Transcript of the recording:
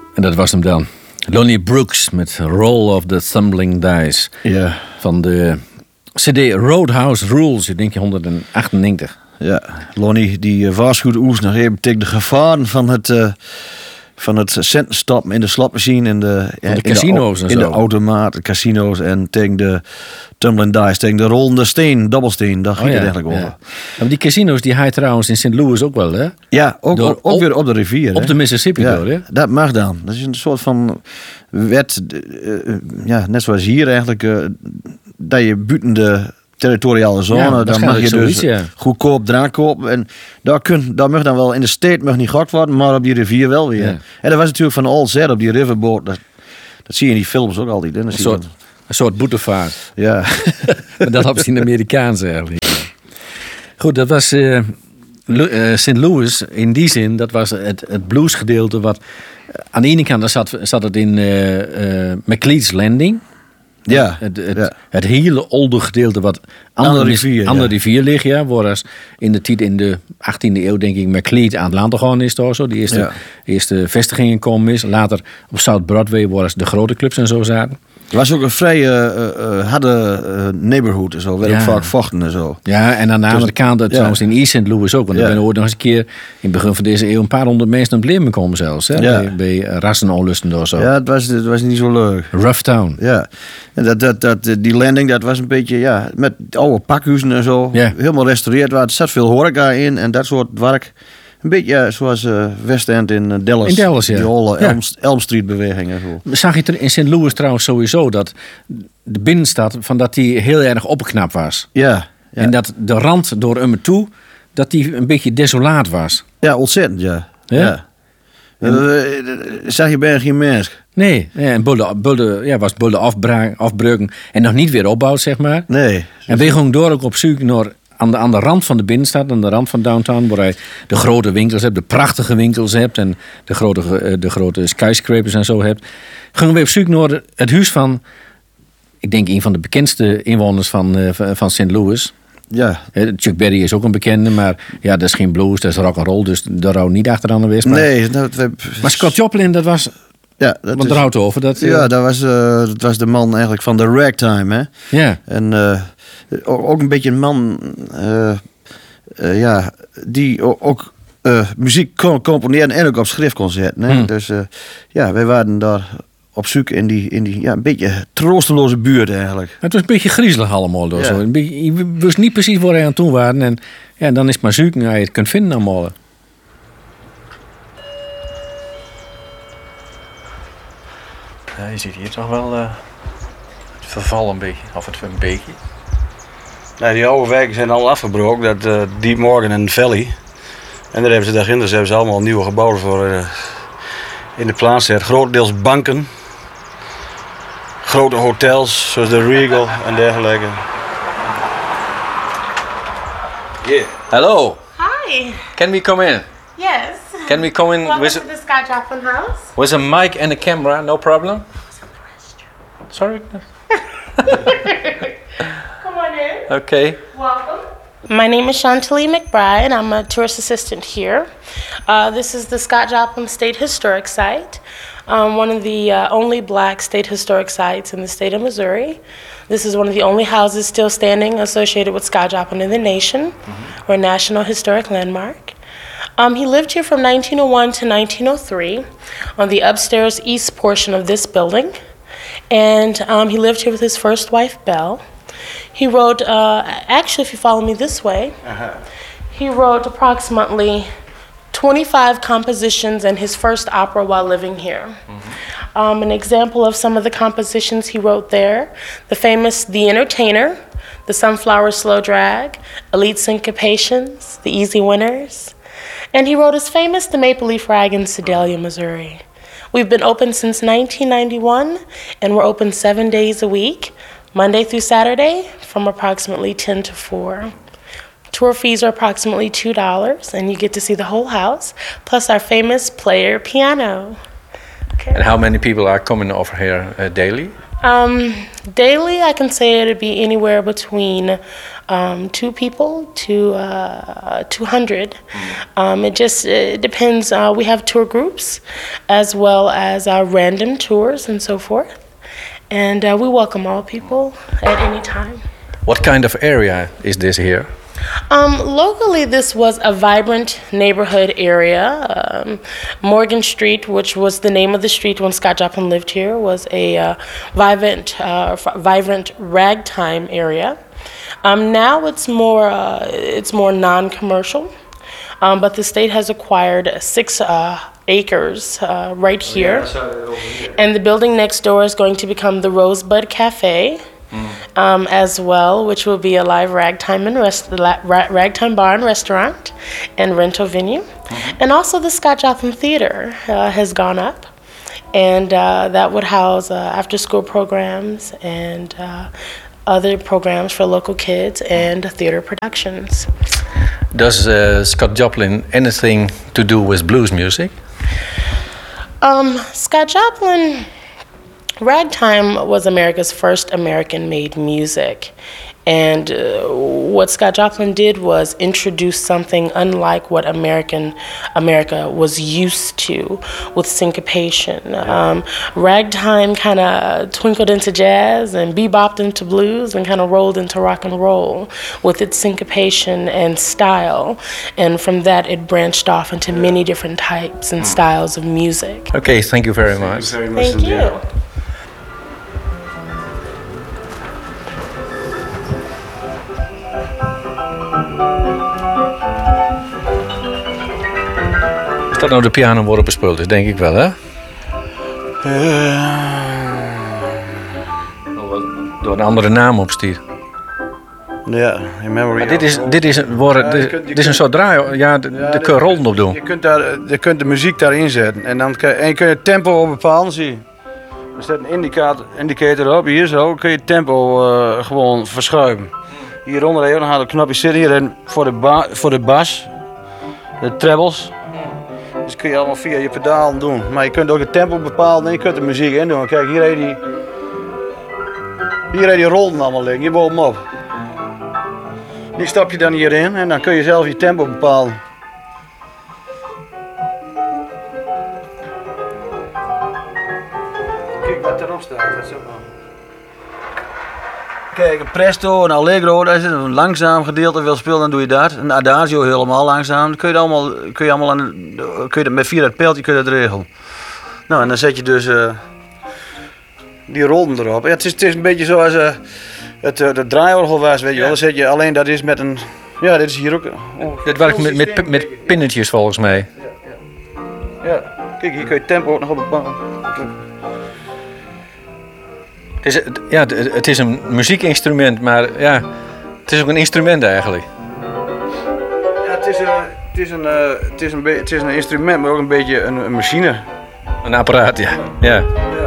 En dat was hem dan. Lonnie Brooks met Roll of the Tumbling Dice. Ja. Van de CD Roadhouse Rules in 1998. Ja, Lonnie die waarschuwde ons nog even tegen de gevaren van het centenstappen in de slotmachine en de casino's in de automaten, casino's en tegen de tumbling dice, tegen de rollende steen, dobbelsteen. Daar ging het eigenlijk over. Ja. Maar die casino's die hij trouwens in St. Louis ook wel, hè? Ja, ook weer op de rivier. Op de Mississippi door, hè? Dat mag dan. Dat is een soort van wet, net zoals hier eigenlijk, dat je buiten de territoriale zone, dan mag je zoiets, dus goedkoop drank kopen. En daar mag dan wel in de stad mag niet gokt worden, maar op die rivier wel weer. Ja. En dat was natuurlijk van All Set op die riverboat. Dat zie je in die films ook altijd. Hè? Een soort boetevaart. Ja. Dat had ze in Amerikaanse eigenlijk. Goed, dat was St. Louis in die zin. Dat was het bluesgedeelte wat... aan de ene kant zat het in McLeod's Landing. Ja, het hele oude gedeelte wat aan de rivier ligt, ja, waar in de 18e eeuw denk ik McLeod aan het land gegaan is door zo. Die eerste vestigingen komen is. Later op South Broadway waar de grote clubs en zo zaten. Het was ook een vrij harde neighborhood en zo. Werd ook vaak vochten en zo. Ja, en aan de andere kant trouwens in East St. Louis ook. Want er zijn ooit nog eens een keer in het begin van deze eeuw een paar honderd mensen om het leven komen zelfs. Hè? Ja. Bij rassenonlusten door zo. Ja, het was niet zo leuk. Rough town. Ja. En die landing, dat was een beetje, met oude pakhuizen en zo. Ja. Helemaal restaureerd. Er zat veel horeca in en dat soort werk. Een beetje zoals West End in Dallas. In Dallas, ja. Die hele Elm Street beweging en zo. Zag je in St. Louis trouwens sowieso dat de binnenstad dat die heel erg opgeknapt was. Ja. En dat de rand door hem toe, dat die een beetje desolaat was. Ja, ontzettend, ja. Zag je bijna geen mens? Nee, en was bulde afbreuken en nog niet weer opbouwd, zeg maar. Nee. En we gingen door ook op zoek naar aan de rand van de binnenstad, aan de rand van downtown, waar hij de grote winkels hebt, de prachtige winkels hebt en de grote skyscrapers en zo hebt. Gingen we op zoek naar het huis van, ik denk een van de bekendste inwoners van St. Louis. Ja. Chuck Berry is ook een bekende, maar ja, dat is geen blues, dat is rock and roll, dus daar hou niet achteraan geweest. Maar Scott Joplin, dat was. Ja, want daar houdt over. Dat was de man eigenlijk van de ragtime, hè? Ja. En ook een beetje een man, die ook muziek kon componeren en ook op schrift kon zetten. Hè? Dus wij waren daar op zoek in die een beetje troosteloze buurt eigenlijk. Het was een beetje griezelig allemaal. Door zo. Je wist niet precies waar hij aan toe waren. En dan is het maar zoeken als je het kunt vinden allemaal. Ja, je ziet hier toch wel het verval een beetje. Of het een beetje. Nou, die oude wijken zijn al afgebroken. Dat Deep Morgan en Valley. En daar hebben ze allemaal nieuwe gebouwen voor in de plaats gezet. Grotendeels banken. Grote hotels, zoals de Regal en dergelijke. Yeah. Hello. Hi. Can we come in? Yes. Can we come in Welcome to the Scott Joplin house. With a mic and a camera, no problem? Sorry. Come on in. Okay. Welcome. My name is Chantilly McBride. I'm a tourist assistant here. This is the Scott Joplin State Historic Site, one of the only black state historic sites in the state of Missouri. This is one of the only houses still standing associated with Scott Joplin in the nation, or a National Historic Landmark. He lived here from 1901 to 1903 on the upstairs east portion of this building. And he lived here with his first wife, Belle. He wrote, actually, if you follow me this way, he wrote approximately 25 compositions and his first opera while living here. An example of some of the compositions he wrote there, the famous The Entertainer, The Sunflower Slow Drag, Elite Syncopations, The Easy Winners. And he wrote his famous The Maple Leaf Rag in Sedalia, Missouri. We've been open since 1991, and we're open 7 days a week, Monday through Saturday, from approximately 10 to 4. Tour fees are approximately $2, and you get to see the whole house, plus our famous player piano. Okay. And how many people are coming over here daily? Daily, I can say it'd be anywhere between 2 people to 200. It depends. We have tour groups as well as random tours and so forth. And we welcome all people at any time. What kind of area is this here? Locally, this was a vibrant neighborhood area. Morgan Street, which was the name of the street when Scott Joplin lived here, was a vibrant ragtime area. Now it's more non-commercial, but the state has acquired 6 acres right here, and the building next door is going to become the Rosebud Cafe. As well, which will be a live ragtime ragtime bar and restaurant and rental venue. And also the Scott Joplin Theater has gone up, and that would house after-school programs and other programs for local kids and theater productions. Does Scott Joplin anything to do with blues music? Scott Joplin... Ragtime was America's first American-made music, and what Scott Joplin did was introduce something unlike what America was used to with syncopation. Ragtime kind of twinkled into jazz and bebopped into blues and kind of rolled into rock and roll with its syncopation and style, and from that it branched off into many different types and styles of music. Okay, thank you very much. Thank you. Dat nou de piano worden bespeeld is, denk ik wel, hè? Door een andere naam opstuurt. Ja, in memory. Dit is een soort draai, ja, daar kun je rollen op doen. Je kunt de muziek daarin zetten en dan kun je het tempo bepalen, zie je. Er staat een indicator op, hier zo, kun je het tempo gewoon verschuiven. Hieronder dan gaat het knopje zitten hier voor de bas, de trebles. Dus kun je allemaal via je pedalen doen. Maar je kunt ook het tempo bepalen en je kunt de muziek in doen. Kijk, hier heb je die rollen allemaal liggen, hier bovenop. Die stap je dan hierin en dan kun je zelf je tempo bepalen. Kijk wat erop staat. Dat is ook wel. Kijk, een presto, een allegro, als je een langzaam gedeelte wil spelen, dan doe je dat. Een adagio helemaal langzaam, dan kun je met via dat pijltje kun je dat regelen. Nou, en dan zet je dus die rollen erop. Ja, het is een beetje zoals het draaiorgel was, weet je wel. Dan zet je alleen, dat is met een, ja, dit is hier ook. Dit werkt met pinnetjes volgens mij. Ja, kijk, hier kun je tempo nog op bepalen. Het is een muziekinstrument, maar ja, het is ook een instrument eigenlijk. Ja, het is een instrument, maar ook een beetje een machine. Een apparaat, ja.